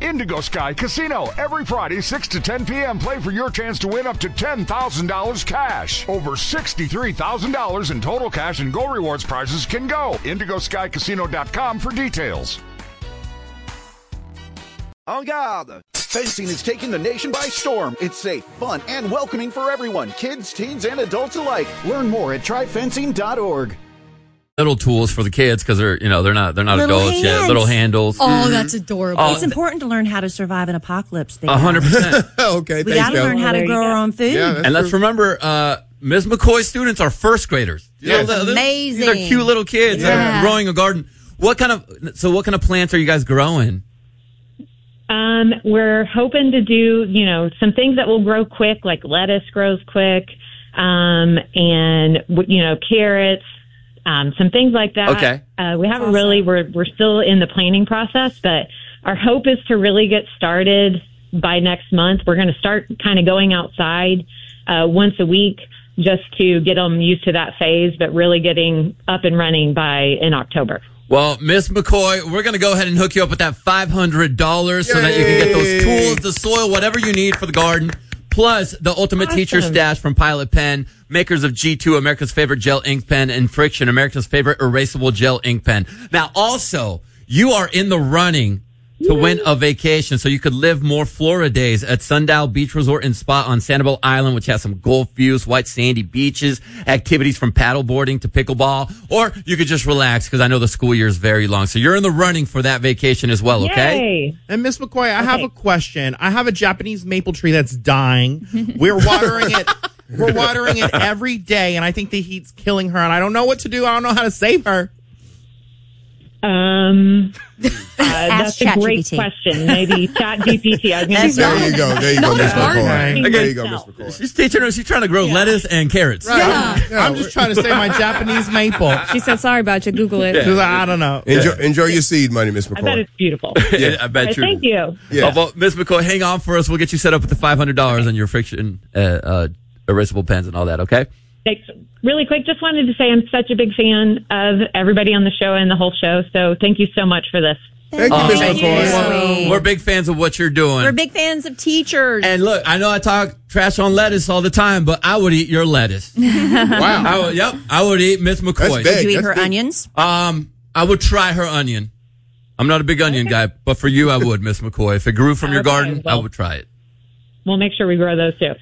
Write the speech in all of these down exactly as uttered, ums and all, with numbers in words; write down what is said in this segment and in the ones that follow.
Indigo Sky Casino. Every Friday, six to ten p.m. Play for your chance to win up to ten thousand dollars cash. Over sixty-three thousand dollars in total cash and Go Rewards prizes can go. indigo sky casino dot com for details. En garde! Fencing is taking the nation by storm. It's safe, fun, and welcoming for everyone, kids, teens, and adults alike. Learn more at try fencing dot org. Little tools for the kids because they're, you know, they're not they're not Little adults hands. yet. Little handles. Oh, Mm-hmm. that's adorable. Oh, It's important to learn how to survive an apocalypse. A hundred percent. Okay, We thanks, got to Cal. learn how Oh, to there grow you our go. own food. Yeah, that's And let's true. remember, uh, Miz McCoy students are first graders. You Yeah. know, they're- they're- Amazing. These are cute little kids that Yeah. are growing a garden. What kind of so what kind of plants are you guys growing? Um, we're hoping to do, you know, some things that will grow quick, like lettuce grows quick, um, and, you know, carrots, um, some things like that. Okay. Uh, we haven't Awesome. really, we're, we're still in the planning process, but our hope is to really get started by next month. We're going to start kind of going outside, uh, once a week just to get them used to that phase, but really getting up and running by in October. Well, Miss McCoy, we're going to go ahead and hook you up with that five hundred dollars so that you can get those Yay. tools, the soil, whatever you need for the garden, plus the Ultimate Teacher Awesome. Stash from Pilot Pen, makers of G two, America's favorite gel ink pen, and Friction, America's favorite erasable gel ink pen. Now, also, you are in the running to win a vacation so you could live more Florida days at Sundial Beach Resort and Spa on Sanibel Island, which has some Gulf views, white sandy beaches, activities from paddleboarding to pickleball, or you could just relax because I know the school year is very long. So you're in the running for that vacation as well, okay? Yay! And Miss McCoy, I have Okay. a question. I have a Japanese maple tree that's dying. We're watering it. We're watering it every day, and I think the heat's killing her. And I don't know what to do. I don't know how to save her. Um, uh, that's a great ChatGPT. question. Maybe Chat G P T. I was gonna That's say. There you go. There you go, Miss McCoy. Okay. There you go, Miss McCoy. She's teaching her, she's trying to grow lettuce and carrots. Yeah. Yeah. I'm just trying to save my Japanese maple. She said, sorry about you. Google it. Because I don't know. Enjoy, enjoy your seed money, Miss I bet McCoy. it's beautiful. Yeah, I bet But you. thank you. Yeah. Oh, well, Miss McCoy, hang on for us. We'll get you set up with the five hundred dollars and your Friction uh, uh, erasable pens and all that, okay? Thanks. Really quick, just wanted to say I'm such a big fan of everybody on the show and the whole show. So thank you so much for this. Thank you, Miss Thank you. McCoy. Sweet. We're big fans of what you're doing. We're big fans of teachers. And look, I know I talk trash on lettuce all the time, but I would eat your lettuce. Wow. I would, yep, I would eat Miss That's McCoy. big. Did you eat That's her big. onions? Um, I would try her onion. I'm not a big onion guy, but for you, I would, Miss McCoy. If it grew from your Okay, garden, I well. would try it. We'll make sure we grow those too.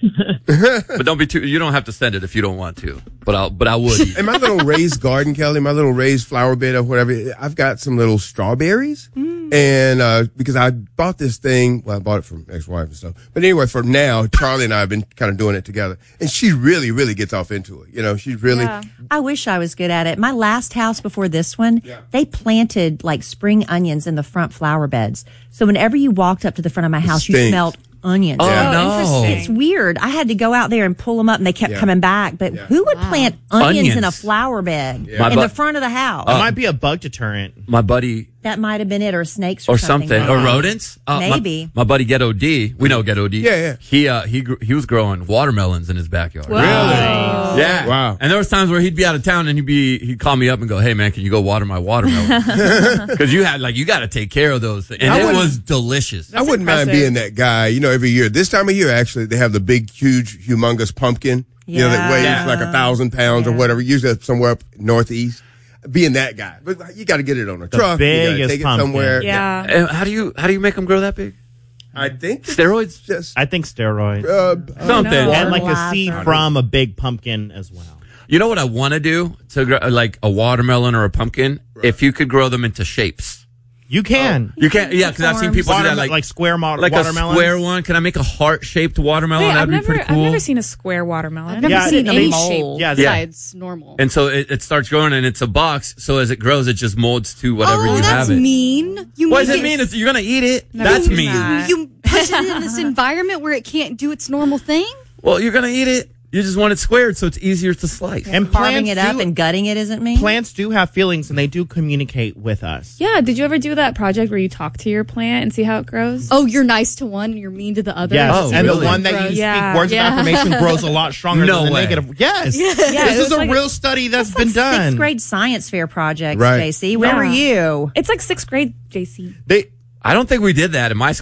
But don't be too. You don't have to send it if you don't want to. But I'll. But I would. Eat. In my little raised garden, Kelly, my little raised flower bed or whatever, I've got some little strawberries. And uh because I bought this thing, well, I bought it from ex-wife and stuff. But anyway, for now, Charlie and I have been kind of doing it together. And she really, really gets off into it. You know, she's really, Yeah. I wish I was good at it. My last house before this one, they planted like spring onions in the front flower beds. So whenever you walked up to the front of my house, you stinks. smelled onions. Oh, Yeah. no! interesting. It's weird. I had to go out there and pull them up, and they kept Yeah. coming back. But Yeah. who would plant onions, in a Onions. flower bed My in bu- the front of the house? It might be a bug deterrent. My buddy that might have been it, or snakes, or, or something, like or that. rodents. Uh, my- Maybe. My, buddy Ghetto D. We know Ghetto D. Yeah, yeah. He uh he gr- he was growing watermelons in his backyard. Whoa. Yeah. Wow. And there was times where he'd be out of town and he'd be he'd call me up and go, "Hey man, can you go water my watermelon?" Because you had like you got to take care of those things. And I it wouldn't- was delicious. I wouldn't mind impressive. being that guy. You know, every year, this time of year, actually, they have the big, huge, humongous pumpkin, you know, that Yeah. weighs Yeah. like a thousand pounds or Yeah. whatever, usually up somewhere up northeast. Being that guy. But you got to get it on a truck. You gotta biggest take it pumpkin. somewhere. Yeah. And how do you how do you make them grow that big? I think it's Steroids? just, I think steroids. uh, Something. no. and like a Fertilizer. seed from a big pumpkin as well. You know what I want to do to grow, like a watermelon or a pumpkin? If you could grow them into shapes. You can. You can't, yeah, because I've seen people do Waterme- that, like, like square mo- like a watermelons. square one. Can I make a heart-shaped watermelon? Wait, That'd I've be never, pretty cool. I've never seen a square watermelon. I've never Yeah, seen they any mold. shape Yeah, besides normal. And so it, it starts growing, and it's a box. So as it grows, it just molds to whatever oh, you that's have it. mean. You What make does it mean? It's, you're gonna eat it. No, That's it's mean. not. You put it in this environment where it can't do its normal thing. Well, you're gonna eat it. You just want it squared, so it's easier to slice. And Carving plants it up do, and gutting it isn't me. plants do have feelings, and they do communicate with us. Yeah, did you ever do that project where you talk to your plant and see how it grows? Oh, you're nice to one, you're mean to the other. Yes, Oh, and really? the one that you Yeah. speak words Yeah. of affirmation grows a lot stronger No than the way. negative. Yes, Yeah, this it is was a like- real study that's That's been like done. sixth grade science fair projects, Right. J C. Where Yeah. were you? It's like sixth grade, J C. They I don't think we did that in my